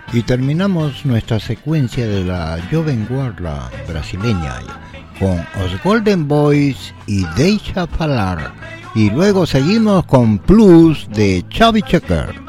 Y terminamos nuestra secuencia de la Jovem Guarda brasileña con Os Golden Boys y Deixa Falar. Y luego seguimos con Plus de Chubby Checker.